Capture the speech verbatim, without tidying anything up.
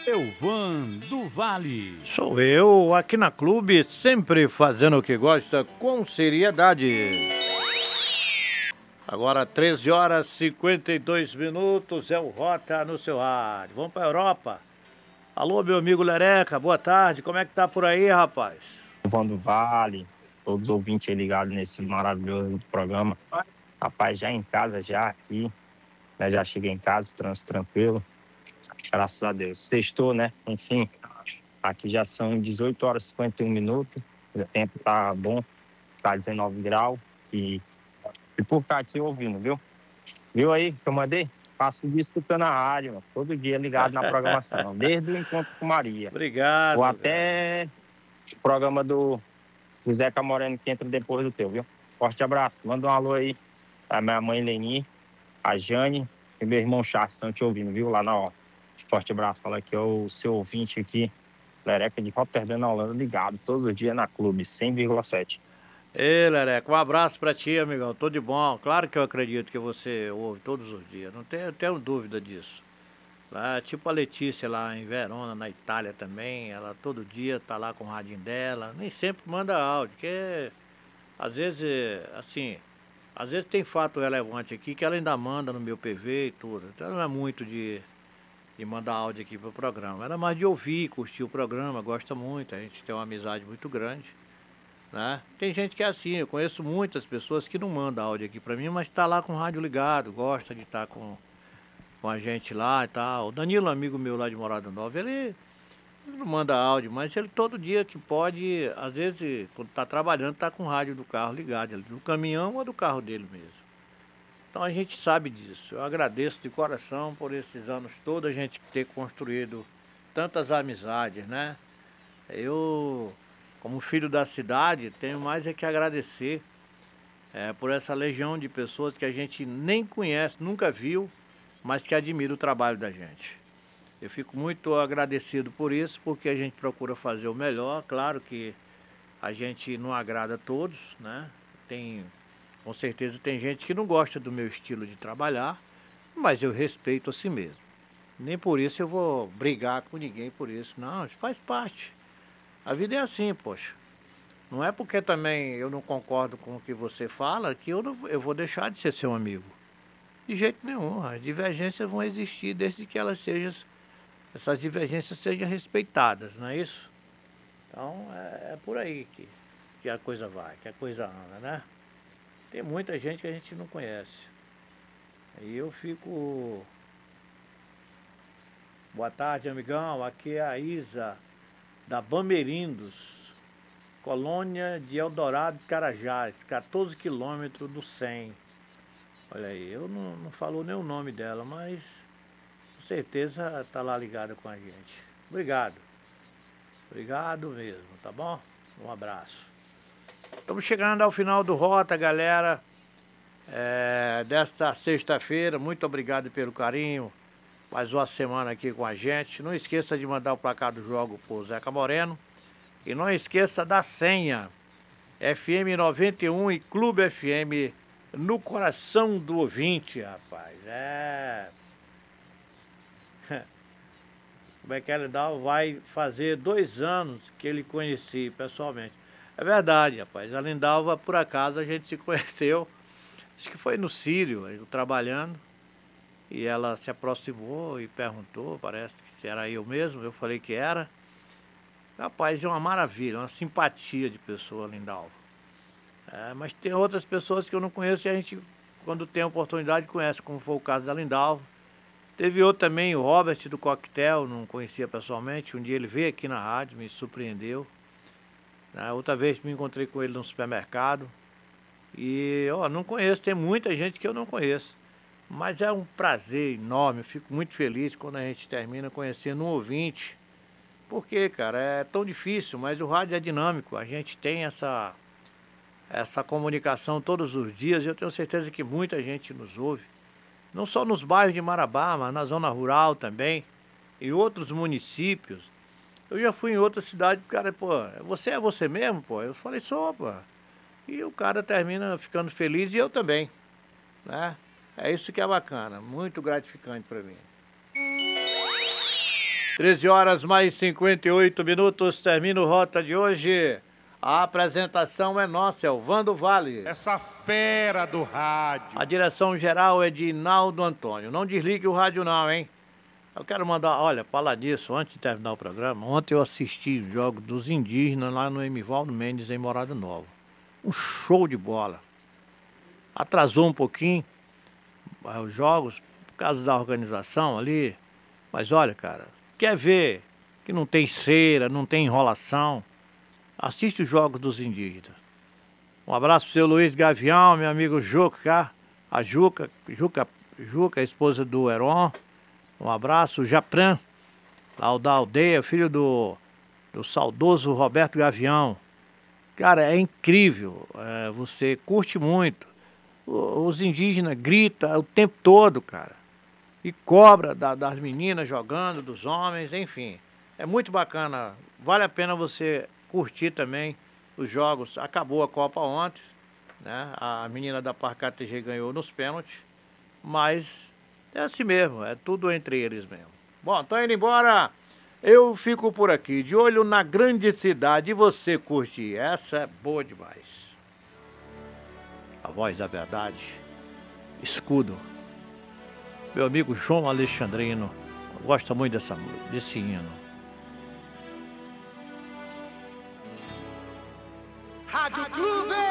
Elvan do Vale. Sou eu, aqui na Clube, sempre fazendo o que gosta com seriedade. Agora treze horas e cinquenta e dois minutos, é o Rota no seu rádio. Vamos pra Europa. Alô, meu amigo Lereca, boa tarde, como é que tá por aí, rapaz? Elvan do Vale, todos os ouvintes aí ligados nesse maravilhoso programa. Rapaz, já em casa, já aqui, né? Já cheguei em casa, trânsito tranquilo. Graças a Deus. Sextou, né? Enfim, aqui já são dezoito horas e cinquenta e um minutos. O tempo tá bom, tá dezenove graus. E, e por cá, te ouvindo, viu? Viu aí que eu mandei? Passo dia escutando a rádio, mano, todo dia ligado na programação, desde o encontro com Maria. Obrigado. Ou até o programa do, do Zeca Moreno que entra depois do teu, viu? Forte abraço. Manda um alô aí a minha mãe Leni, a Jane e meu irmão Charles estão te ouvindo, viu? Lá na hora. Forte abraço. Fala que é o seu ouvinte aqui, Lereca de Rotterdam, na Holanda, ligado todos os dias na Clube, cem vírgula sete. Ei, Lereca, um abraço pra ti, amigão, tudo de bom. Claro que eu acredito que você ouve todos os dias, não tenho, tenho dúvida disso. Ah, tipo a Letícia lá em Verona, na Itália também, ela todo dia tá lá com o radinho dela, nem sempre manda áudio, porque às vezes, assim, às vezes tem fato relevante aqui que ela ainda manda no meu P V e tudo, então não é muito de, de mandar áudio aqui pro programa, ela é mais de ouvir, curtir o programa, gosta muito, a gente tem uma amizade muito grande, né? Tem gente que é assim, eu conheço muitas pessoas que não mandam áudio aqui pra mim, mas tá lá com o rádio ligado, gosta de estar com com a gente lá e tal. O Danilo, amigo meu lá de Morada Nova, ele, ele não manda áudio, mas ele todo dia que pode, às vezes, quando tá trabalhando, tá com o rádio do carro ligado, ele, do caminhão ou do carro dele mesmo. Então a gente sabe disso. Eu agradeço de coração por esses anos todos a gente ter construído tantas amizades, né? Eu, como filho da cidade, tenho mais é que agradecer é, por essa legião de pessoas que a gente nem conhece, nunca viu, mas que admira o trabalho da gente. Eu fico muito agradecido por isso, porque a gente procura fazer o melhor. Claro que a gente não agrada a todos, né? Tem, com certeza tem gente que não gosta do meu estilo de trabalhar, mas eu respeito a si mesmo. Nem por isso eu vou brigar com ninguém por isso. Não, isso faz parte. A vida é assim, poxa. Não é porque também eu não concordo com o que você fala que eu, não, eu vou deixar de ser seu amigo. De jeito nenhum, as divergências vão existir desde que elas sejam, essas divergências sejam respeitadas, não é isso? Então é, é por aí que, que a coisa vai, que a coisa anda, né? Tem muita gente que a gente não conhece. E eu fico. Boa tarde, amigão. Aqui é a Isa da Bamerindos, colônia de Eldorado de Carajás, quatorze quilômetros do cem. Olha aí, eu não, não falou nem o nome dela, mas com certeza está lá ligada com a gente. Obrigado. Obrigado mesmo, tá bom? Um abraço. Estamos chegando ao final do Rota, galera. É, desta sexta-feira, muito obrigado pelo carinho. Mais uma semana aqui com a gente. Não esqueça de mandar o placar do jogo pro Zeca Moreno. E não esqueça da senha. F M noventa e um e Clube F M no coração do ouvinte, rapaz. É. Como é que ele dá? Vai fazer dois anos que ele conheci pessoalmente. É verdade, rapaz. A Lindalva, por acaso, a gente se conheceu. Acho que foi no Sírio, eu trabalhando. E ela se aproximou e perguntou, parece que se era eu mesmo. Eu falei que era. Rapaz, é uma maravilha, uma simpatia de pessoa, Lindalva. É, mas tem outras pessoas que eu não conheço e a gente, quando tem a oportunidade, conhece, como foi o caso da Lindalva. Teve outro também, o Robert do Coquetel, não conhecia pessoalmente. Um dia ele veio aqui na rádio, me surpreendeu. Na outra vez me encontrei com ele no supermercado. E, ó, não conheço, tem muita gente que eu não conheço. Mas é um prazer enorme, eu fico muito feliz quando a gente termina conhecendo um ouvinte. Porque, cara, é tão difícil, mas o rádio é dinâmico. A gente tem essa, essa comunicação todos os dias e eu tenho certeza que muita gente nos ouve. Não só nos bairros de Marabá, mas na zona rural também, em outros municípios. Eu já fui em outra cidade, o cara, pô, você é você mesmo, pô? Eu falei, sou, pô. E o cara termina ficando feliz e eu também, né? É isso que é bacana, muito gratificante para mim. treze horas mais cinquenta e oito minutos, termina o Rota de hoje. A apresentação é nossa, é o Vando Vale. Essa fera do rádio. A direção geral é de Inaldo Antônio. Não desligue o rádio não, hein? Eu quero mandar, olha, falar disso, antes de terminar o programa, ontem eu assisti o jogo dos indígenas lá no Emivaldo Mendes, em Morada Nova. Um show de bola. Atrasou um pouquinho os jogos, por causa da organização ali. Mas olha, cara, quer ver que não tem cera, não tem enrolação, assiste os jogos dos indígenas. Um abraço pro seu Luiz Gavião, meu amigo Juca, a Juca, Juca, Juca, a esposa do Heron. Um abraço, o Japran, lá o da aldeia, filho do, do saudoso Roberto Gavião. Cara, é incrível, é, você curte muito. O, os indígenas gritam o tempo todo, cara. E cobra da, das meninas jogando, dos homens, enfim. É muito bacana, vale a pena você curtir também os jogos. Acabou a Copa ontem, né? A menina da Parca T G ganhou nos pênaltis, mas é assim mesmo, é tudo entre eles mesmo. Bom, tô indo embora, eu fico por aqui, de olho na grande cidade, e você curte, essa é boa demais. A voz da verdade, escudo. Meu amigo João Alexandrino gosta muito dessa, desse hino. Rádio Clube!